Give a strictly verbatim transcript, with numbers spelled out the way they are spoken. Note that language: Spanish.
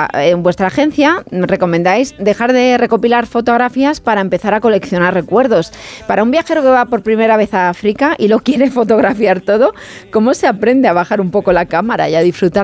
vuestra, en vuestra agencia recomendáis dejar de recopilar fotografías para empezar a coleccionar recuerdos. Para un viajero que va por primera vez a África y lo quiere fotografiar todo, ¿cómo se aprende a bajar un poco la cámara y a disfrutar